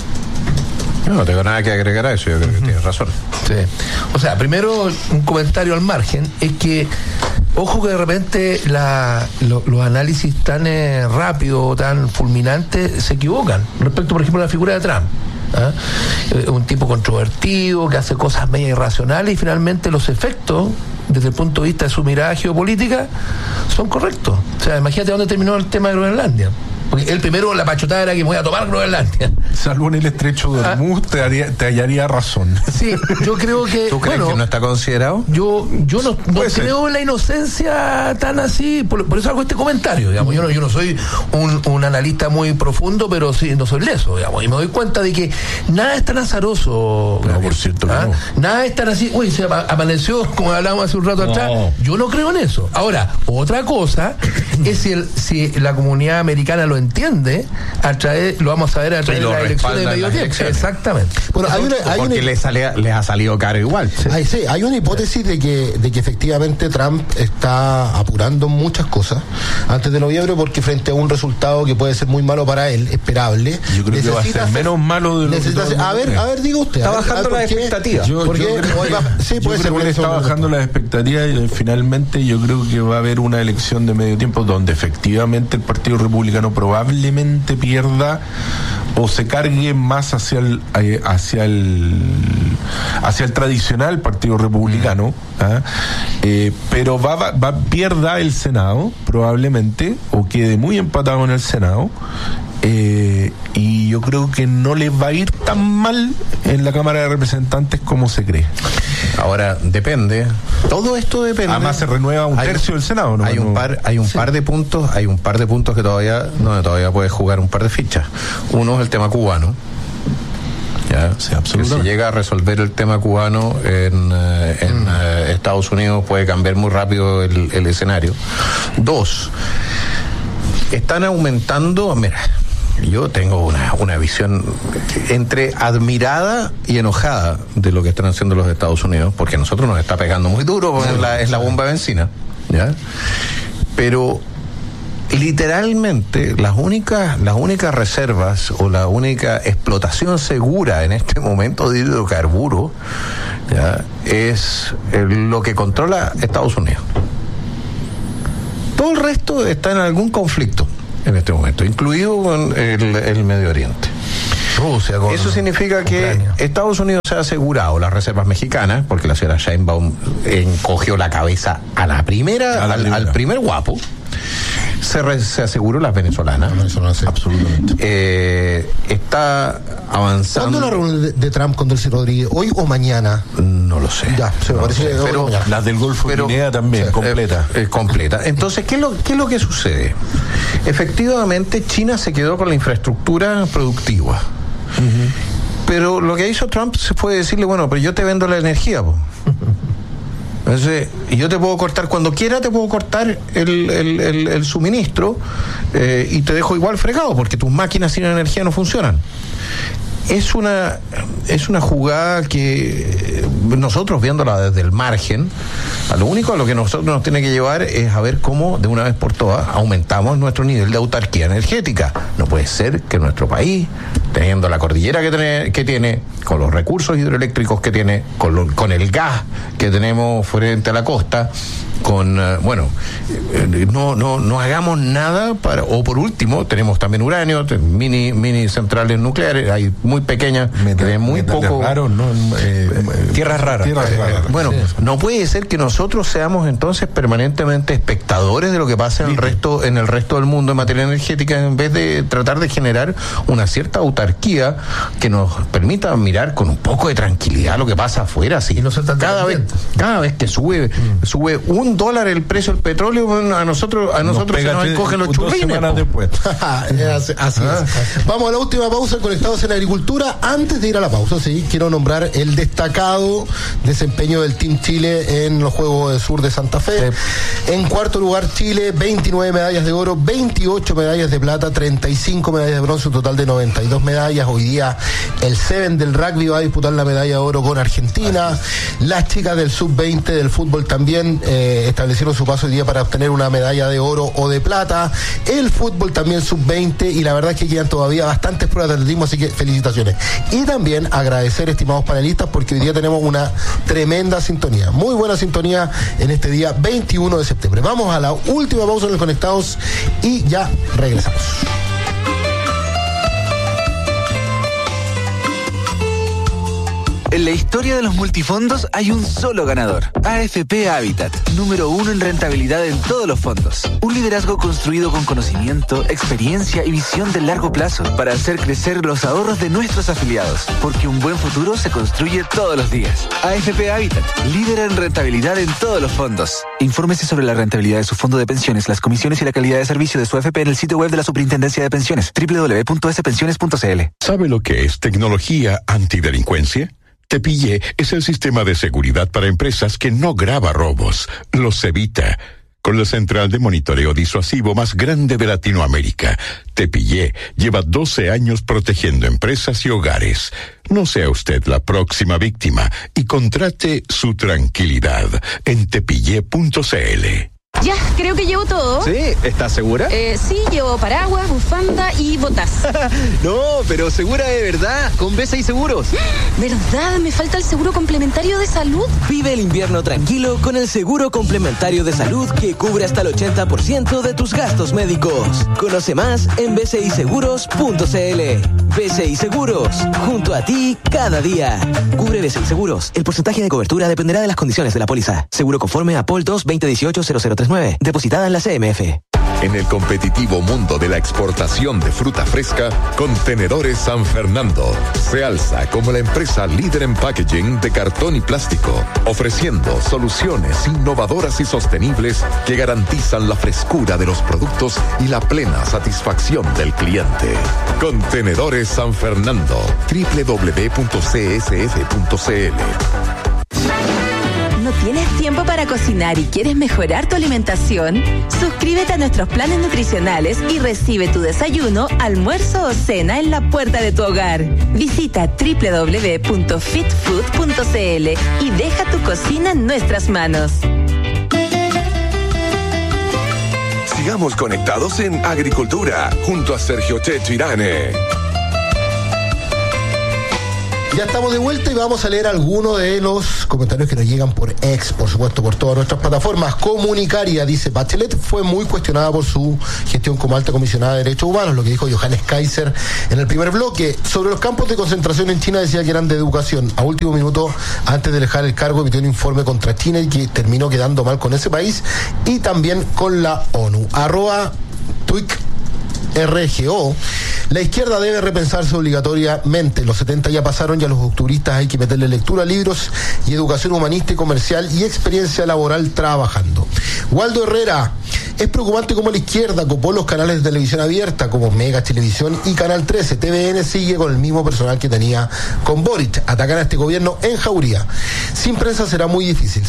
No tengo nada que agregar a eso, yo creo que tienes razón. Sí. O sea, primero, un comentario al margen, es que ojo que de repente los análisis tan rápidos, tan fulminantes, se equivocan respecto, por ejemplo, a la figura de Trump. Un tipo controvertido que hace cosas medio irracionales, y finalmente los efectos desde el punto de vista de su mirada geopolítica son correctos. O sea, imagínate dónde terminó el tema de Groenlandia. Porque él primero, la pachotada era que me voy a tomar Groenlandia. Salvo en el estrecho de Hormuz, te hallaría razón. Sí, yo creo que... ¿Tú crees que no está considerado? Yo no creo en la inocencia tan así, por eso hago este comentario, digamos. Yo no soy un analista muy profundo, pero sí, no soy leso, digamos. Y me doy cuenta de que nada es tan azaroso. No, por cierto que no. Nada es tan así, se amaneció, como hablábamos hace un rato atrás. Yo no creo en eso. Ahora, otra cosa es si la comunidad americana lo lo entiende, lo vamos a ver a través de las elecciones de medio tiempo. Exactamente. Bueno, porque les ha salido caro igual. Sí. Hay una hipótesis de que efectivamente Trump está apurando muchas cosas antes de noviembre, porque frente a un resultado que puede ser muy malo para él, esperable, yo creo que va a ser menos malo de lo que a ver, diga usted. Está bajando las expectativas. Yo creo que está bajando las expectativas y finalmente yo creo que va a haber una elección de medio tiempo donde efectivamente el Partido Republicano probablemente pierda o se cargue más hacia el tradicional Partido Republicano, pero pierda el Senado probablemente, o quede muy empatado en el Senado, y yo creo que no les va a ir tan mal en la Cámara de Representantes como se cree. Ahora, depende. Todo esto depende. Además se renueva un tercio del Senado, ¿no? Hay un par de puntos que todavía puede jugar un par de fichas. Uno es el tema cubano. Ya, sí, absolutamente. Si llega a resolver el tema cubano en Estados Unidos, puede cambiar muy rápido el escenario. Dos, están aumentando. Mira, yo tengo una visión entre admirada y enojada de lo que están haciendo los Estados Unidos, porque a nosotros nos está pegando muy duro, es la bomba de benzina, ¿ya? Pero literalmente las únicas reservas o la única explotación segura en este momento de hidrocarburos, ¿ya?, es lo que controla Estados Unidos. Todo el resto está en algún conflicto en este momento, incluido con el Medio Oriente. Rusia, eso significa Ucrania. Que Estados Unidos se ha asegurado las reservas mexicanas, porque la señora Sheinbaum encogió la cabeza al primer guapo. Se aseguró las venezolanas. Sí. Absolutamente. Está avanzando. ¿Cuándo la reunión de Trump con Delcy Rodríguez? ¿Hoy o mañana? No lo sé. Ya, se me parece. Pero las del Golfo de Guinea también, completa. Completa. Entonces, ¿qué es lo que sucede? Efectivamente, China se quedó con la infraestructura productiva. Pero lo que hizo Trump fue decirle, bueno, pero yo te vendo la energía, po. Entonces, yo te puedo cortar cuando quiera, te puedo cortar el suministro, y te dejo igual fregado, porque tus máquinas sin energía no funcionan. Es una jugada que nosotros, viéndola desde el margen, a lo que nosotros nos tiene que llevar es a ver cómo de una vez por todas aumentamos nuestro nivel de autarquía energética. No puede ser que nuestro país, teniendo la cordillera que tiene, con los recursos hidroeléctricos que tiene, con el gas que tenemos frente a la costa, no hagamos nada o por último, tenemos también uranio, mini centrales nucleares, hay muy pequeñas, muy poco raros, ¿no? Tierras raras. Bueno, sí. No puede ser que nosotros seamos entonces permanentemente espectadores de lo que pasa en el resto del mundo en materia energética, en vez de tratar de generar una cierta autarquía que nos permita mirar con un poco de tranquilidad lo que pasa afuera. Sí. Y no ser tan cada vez que sube $1 el precio del petróleo, a nosotros se nos encogen los churrines. Así es. Vamos a la última pausa, Conectados en Agricultura. Antes de ir a la pausa, quiero nombrar el destacado desempeño del Team Chile en los Juegos del Sur de Santa Fe. Sí. En cuarto lugar, Chile, 29 medallas de oro, 28 medallas de plata, 35 medallas de bronce, un total de 92 medallas. Hoy día el Seven del rugby va a disputar la medalla de oro con Argentina. Las chicas del sub-20 del fútbol también establecieron su paso hoy día para obtener una medalla de oro o de plata. El fútbol también sub-20, y la verdad es que quedan todavía bastantes pruebas de atletismo, así que felicitaciones. Y también agradecer, estimados panelistas, porque hoy día tenemos una tremenda sintonía, muy buena sintonía en este día 21 de septiembre. Vamos a la última pausa en el Conectados y ya regresamos. En la historia de los multifondos hay un solo ganador. AFP Habitat, número 1 en rentabilidad en todos los fondos. Un liderazgo construido con conocimiento, experiencia y visión de largo plazo para hacer crecer los ahorros de nuestros afiliados. Porque un buen futuro se construye todos los días. AFP Habitat, líder en rentabilidad en todos los fondos. Infórmese sobre la rentabilidad de su fondo de pensiones, las comisiones y la calidad de servicio de su AFP en el sitio web de la Superintendencia de Pensiones, www.spensiones.cl. ¿Sabe lo que es tecnología antidelincuencia? Tepille es el sistema de seguridad para empresas que no graba robos, los evita. con la central de monitoreo disuasivo más grande de Latinoamérica. Tepillé lleva 12 años protegiendo empresas y hogares. No sea usted la próxima víctima y contrate su tranquilidad en tepillé.cl. Ya, creo que llevo todo. ¿Sí? ¿Estás segura? Sí, llevo paraguas, bufanda y botas. No, pero segura de verdad, con BCI Seguros. ¿Verdad? Me falta el seguro complementario de salud. Vive el invierno tranquilo con el seguro complementario de salud que cubre hasta el 80% de tus gastos médicos. Conoce más en bciseguros.cl. BCI Seguros, junto a ti cada día. Cubre BCI Seguros. El porcentaje de cobertura dependerá de las condiciones de la póliza. Seguro conforme a POL 2 2018-0039. Depositada en la CMF. En el competitivo mundo de la exportación de fruta fresca, Contenedores San Fernando se alza como la empresa líder en packaging de cartón y plástico, ofreciendo soluciones innovadoras y sostenibles que garantizan la frescura de los productos y la plena satisfacción del cliente. Contenedores San Fernando, www.csf.cl. ¿No tienes tiempo para cocinar y quieres mejorar tu alimentación? Suscríbete a nuestros planes nutricionales y recibe tu desayuno, almuerzo o cena en la puerta de tu hogar. Visita www.fitfood.cl y deja tu cocina en nuestras manos. Sigamos conectados en Agricultura, junto a Sergio Checho Irane. Ya estamos de vuelta y vamos a leer algunos de los comentarios que nos llegan por X, por supuesto, por todas nuestras plataformas. Comunicaria dice: Bachelet fue muy cuestionada por su gestión como alta comisionada de derechos humanos, lo que dijo Johannes Kaiser en el primer bloque. Sobre los campos de concentración en China decía que eran de educación. A último minuto, antes de dejar el cargo, emitió un informe contra China y que terminó quedando mal con ese país y también con la ONU. @Twig RGO, la izquierda debe repensarse obligatoriamente. Los 70 ya pasaron y a los octubristas hay que meterle lectura, libros y educación humanista y comercial y experiencia laboral trabajando. Waldo Herrera: es preocupante cómo la izquierda copó los canales de televisión abierta como Mega Televisión y Canal 13. TVN sigue con el mismo personal que tenía con Boric. Atacan a este gobierno en jauría. Sin prensa será muy difícil.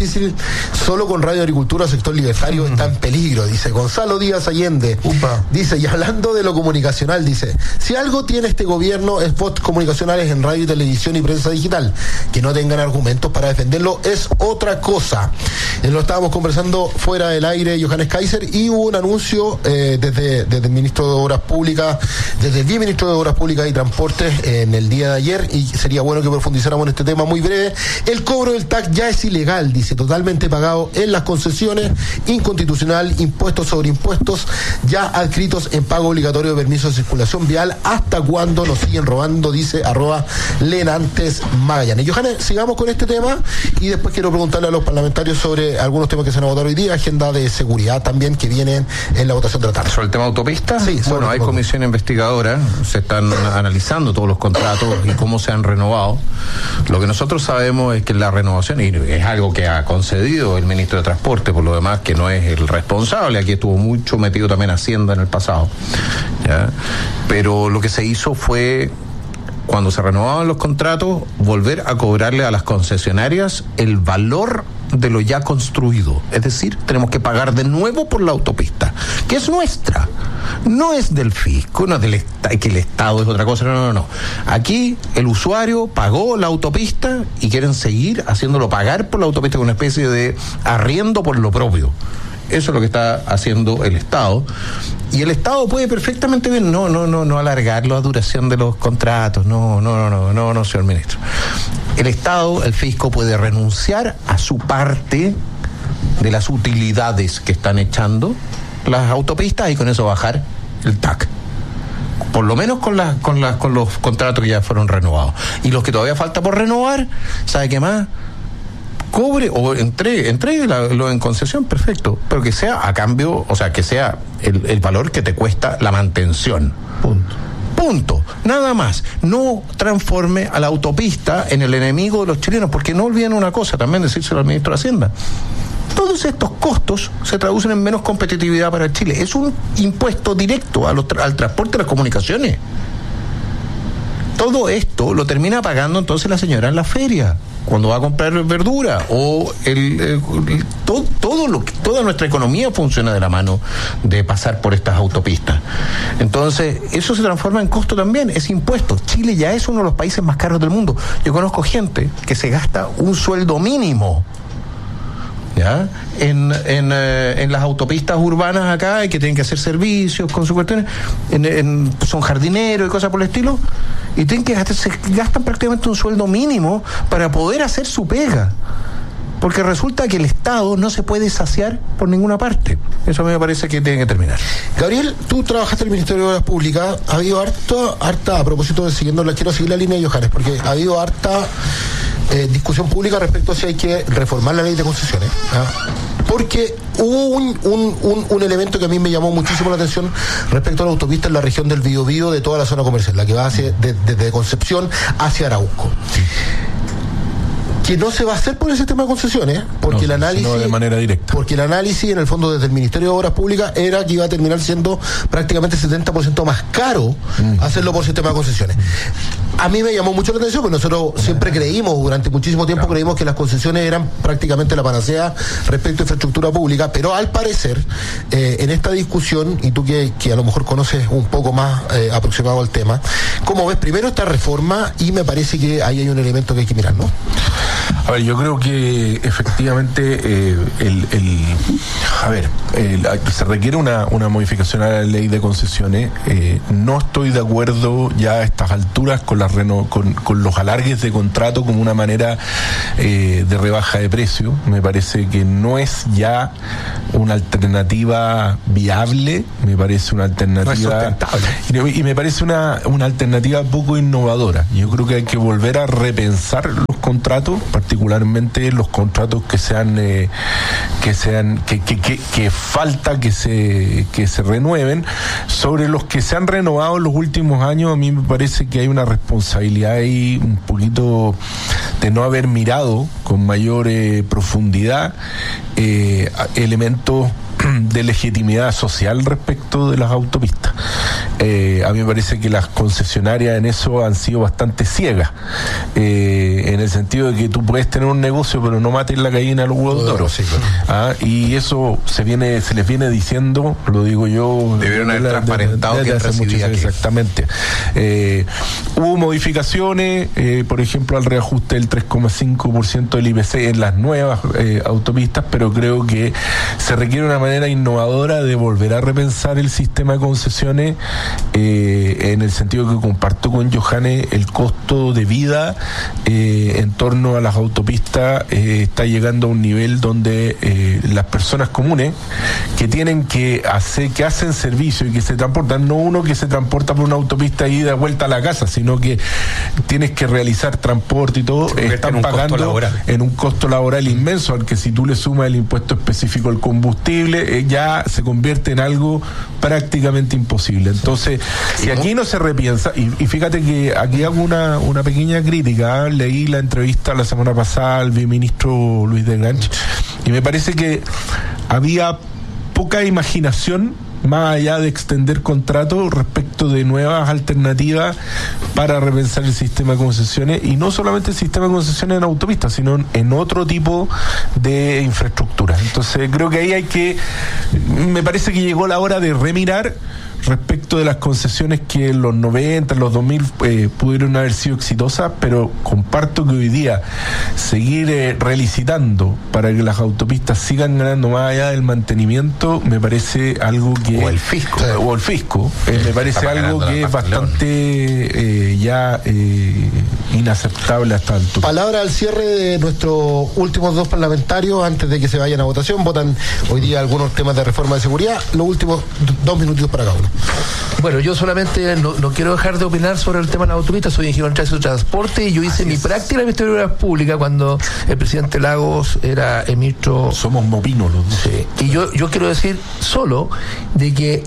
Solo con Radio Agricultura, sector libertario está en peligro, dice Gonzalo Díaz Allende. Dice, y hablando de lo comunicacional, dice: si algo tiene este gobierno es spots comunicacionales en radio, televisión y prensa digital. Que no tengan argumentos para defenderlo es otra cosa. Lo estábamos conversando fuera del aire, Johannes Kaiser, y hubo un anuncio desde el ministro de Obras Públicas, desde el viceministro de Obras Públicas y Transportes en el día de ayer, y sería bueno que profundizáramos en este tema muy breve. El cobro del TAC ya es ilegal, dice, totalmente pagado en las concesiones, inconstitucional, impuestos sobre impuestos, ya adscritos en pago obligatorio de permiso de circulación vial. ¿Hasta cuándo nos siguen robando? Dice @Lenantes Magallanes. Johannes, sigamos con este tema y después quiero preguntarle a los parlamentarios sobre algunos temas que se han votado hoy día, agenda de seguridad también que vienen en la votación de la tarde. ¿Sobre el tema autopista? Sí. Bueno, hay comisión investigadora, se están analizando todos los contratos y cómo se han renovado. Lo que nosotros sabemos es que la renovación, y es algo que ha concedido el ministro de Transporte, por lo demás que no es el responsable, aquí estuvo mucho metido también Hacienda en el pasado, ¿ya? Pero lo que se hizo fue, cuando se renovaban los contratos, volver a cobrarle a las concesionarias el valor de lo ya construido. Es decir, tenemos que pagar de nuevo por la autopista, que es nuestra, no es del fisco, no es del que el Estado es otra cosa, no. Aquí el usuario pagó la autopista y quieren seguir haciéndolo pagar por la autopista con una especie de arriendo por lo propio. Eso es lo que está haciendo el Estado. Y el Estado puede perfectamente bien no alargar la duración de los contratos. No, señor ministro. El Estado, el fisco, puede renunciar a su parte de las utilidades que están echando las autopistas y con eso bajar el TAC. Por lo menos con los contratos que ya fueron renovados. Y los que todavía falta por renovar, ¿sabe qué más? Cobre o entréguelo en concesión, perfecto, pero que sea a cambio, o sea, que sea el valor que te cuesta la mantención. Punto. Nada más. No transforme a la autopista en el enemigo de los chilenos, porque no olviden una cosa, también decírselo al ministro de Hacienda. Todos estos costos se traducen en menos competitividad para Chile. Es un impuesto directo al transporte de las comunicaciones. todo esto lo termina pagando entonces la señora en la feria, cuando va a comprar verdura, o toda nuestra economía funciona de la mano de pasar por estas autopistas. Entonces, eso se transforma en costo también, es impuesto. Chile ya es uno de los países más caros del mundo. Yo conozco gente que se gasta un sueldo mínimo, ¿ya? En las autopistas urbanas acá, y que tienen que hacer servicios con sus cuestiones, son jardineros y cosas por el estilo, y tienen que gastan prácticamente un sueldo mínimo para poder hacer su pega, porque resulta que el Estado no se puede saciar por ninguna parte. Eso a mí me parece que tiene que terminar. Gabriel, tú trabajaste en el Ministerio de Obras Públicas. Ha habido harta, a propósito de quiero seguir la línea de Johannes, porque ha habido harta discusión pública respecto a si hay que reformar la ley de concesiones, porque hubo un elemento que a mí me llamó muchísimo la atención respecto a la autopista en la región del Biobío, de toda la zona comercial, la que va desde Concepción hacia Arauco, que no se va a hacer por el sistema de concesiones, porque el análisis, sino de manera directa. Porque el análisis, en el fondo, desde el Ministerio de Obras Públicas, era que iba a terminar siendo prácticamente 70% más caro hacerlo por sistema de concesiones. A mí me llamó mucho la atención, porque nosotros siempre durante muchísimo tiempo creímos que las concesiones eran prácticamente la panacea respecto a infraestructura pública, pero al parecer, en esta discusión, y tú que a lo mejor conoces un poco más aproximado al tema, ¿cómo ves primero esta reforma? Y me parece que ahí hay un elemento que hay que mirar, ¿no? A ver, yo creo que efectivamente se requiere una modificación a la ley de concesiones. No estoy de acuerdo ya a estas alturas con los alargues de contrato como una manera de rebaja de precio. Me parece que no es ya una alternativa viable, me parece una alternativa y me parece una alternativa poco innovadora. Yo creo que hay que volver a repensar los contratos, particularmente los contratos que falta que se renueven. Sobre los que se han renovado en los últimos años, a mí me parece que hay una responsabilidad ahí un poquito de no haber mirado con mayor profundidad elementos de legitimidad social respecto de las autopistas. A mí me parece que las concesionarias en eso han sido bastante ciegas, en el sentido de que tú puedes tener un negocio pero no mates la gallina a los huevos de oro. Sí, claro. Y eso se les viene diciendo, lo digo yo, debieron haber transparentado que recibía aquí. Exactamente. Hubo modificaciones, por ejemplo, al reajuste del 3,5% del IPC en las nuevas autopistas, pero creo que se requiere una manera innovadora de volver a repensar el sistema de concesiones, en el sentido que comparto con Johannes, el costo de vida en torno a las autopistas está llegando a un nivel donde las personas comunes que hacen servicio y que se transportan, no uno que se transporta por una autopista y de vuelta a la casa, sino que tienes que realizar transporte y todo, están pagando en un costo laboral inmenso, al que si tú le sumas el impuesto específico al combustible, ya se convierte en algo prácticamente imposible. Entonces, si aquí no se repiensa, y fíjate que aquí hago una pequeña crítica, leí la entrevista la semana pasada al viceministro Luis de Granch, y me parece que había poca imaginación más allá de extender contratos respecto de nuevas alternativas para repensar el sistema de concesiones, y no solamente el sistema de concesiones en autopistas, sino en otro tipo de infraestructura. Entonces creo que ahí me parece que llegó la hora de remirar respecto de las concesiones que en los 90, en los 2000 pudieron haber sido exitosas, pero comparto que hoy día seguir relicitando para que las autopistas sigan ganando más allá del mantenimiento, me parece algo que... O el fisco. Me parece algo que es bastante inaceptable hasta el punto. Palabra al cierre de nuestros últimos dos parlamentarios antes de que se vayan a votación. Votan hoy día algunos temas de reforma de seguridad. Los últimos 2 minutitos para cada uno. Bueno, yo solamente no quiero dejar de opinar sobre el tema de la autopista. Soy ingeniero en transporte y yo hice mi práctica en el Ministerio de Obras Públicas cuando el presidente Lagos era el ministro. Somos mopinos los dos. Sí. Y yo quiero decir solo de que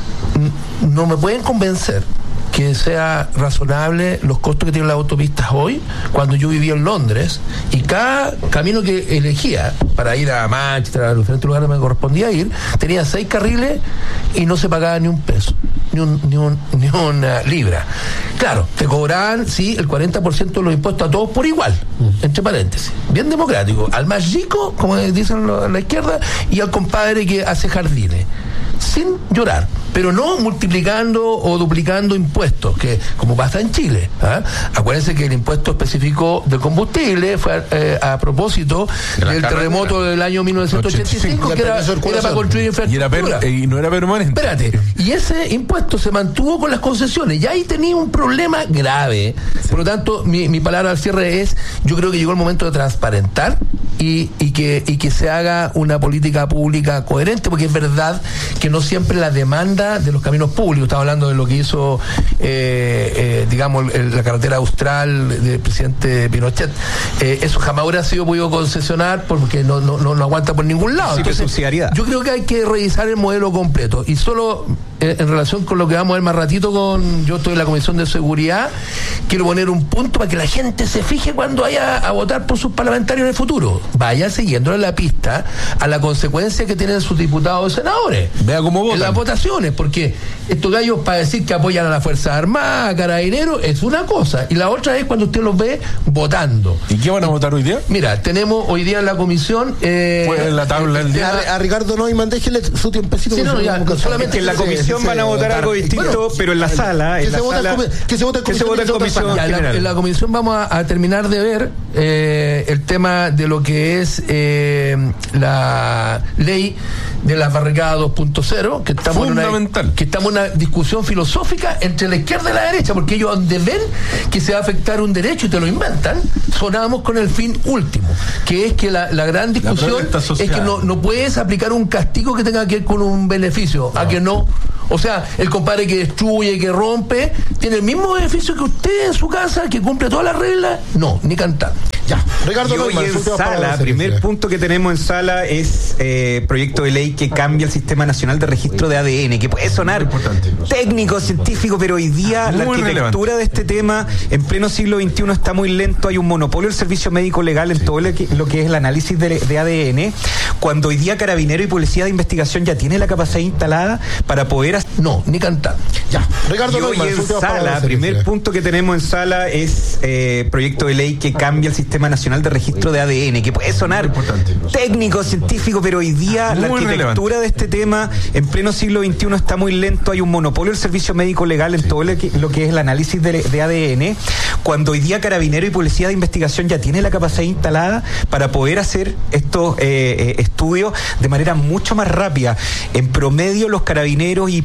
no me pueden convencer que sea razonable los costos que tienen las autopistas hoy, cuando yo vivía en Londres y cada camino que elegía para ir a Manchester, a los diferentes lugares donde me correspondía ir, tenía 6 carriles y no se pagaba ni un peso. ni una libra. Claro, te cobraban, sí, el 40% de los impuestos a todos por igual, entre paréntesis. Bien democrático. Al más rico, como dicen la izquierda, y al compadre que hace jardines. Sin llorar, pero no multiplicando o duplicando impuestos, que como pasa en Chile. Acuérdense que el impuesto específico del combustible fue a propósito del terremoto del año 1985, que era para construir infraestructura. Y no era permanente. Espérate, y ese impuesto se mantuvo con las concesiones, y ahí tenía un problema grave. Por lo tanto, mi palabra al cierre es, yo creo que llegó el momento de transparentar y que se haga una política pública coherente, porque es verdad que no siempre la demanda de los caminos públicos, estaba hablando de lo que hizo la carretera austral del presidente Pinochet, eso jamás hubiera sido podido concesionar porque no aguanta por ningún lado. Entonces, yo creo que hay que revisar el modelo completo, y solo en relación con lo que vamos a ver más ratito, yo estoy en la Comisión de Seguridad, quiero poner un punto para que la gente se fije cuando vaya a votar por sus parlamentarios en el futuro, vaya siguiéndole la pista a la consecuencia que tienen sus diputados y senadores. Vea cómo votan en las votaciones, porque estos gallos, para decir que apoyan a las Fuerzas Armadas, a Carabineros, es una cosa, y la otra es cuando usted los ve votando. ¿Y qué van a votar hoy día? Mira, tenemos hoy día en la comisión en la tabla del día a Ricardo Neumann, déjele su tiempecito. Sí, solamente que en la comisión van a votar algo distinto, pero en la sala que se vota en comisión. En la comisión vamos a terminar de ver el tema de lo que es la ley de las barricadas 2.0, que estamos en una discusión filosófica entre la izquierda y la derecha, porque ellos donde ven que se va a afectar un derecho y te lo inventan, sonamos con el fin último, que es que la gran discusión es que no puedes aplicar un castigo que tenga que ver con un beneficio, a que no. O sea, el compadre que destruye, que rompe, tiene el mismo beneficio que usted en su casa, que cumple todas las reglas. No, ni cantar. Ya, Ricardo y hoy en sala, primer punto que tenemos en sala es proyecto de ley que cambia el Sistema Nacional de Registro de ADN, que puede sonar técnico, científico, pero hoy día la arquitectura de este tema en pleno siglo XXI está muy lento. Hay un monopolio del servicio médico legal en todo lo que es el análisis de ADN, cuando hoy día Carabinero y Policía de Investigación ya tiene la capacidad instalada para poder no, ni cantar. Ya, Ricardo, y hoy en sala, primer punto que tenemos en sala es proyecto de ley que cambia el Sistema Nacional de Registro de ADN, que puede sonar técnico, científico, pero hoy día la arquitectura de este tema en pleno siglo XXI está muy lento. Hay un monopolio del servicio médico legal en todo lo que es el análisis de ADN, cuando hoy día Carabinero y Policía de Investigación ya tiene la capacidad instalada para poder hacer estos estudios de manera mucho más rápida. En promedio, los carabineros y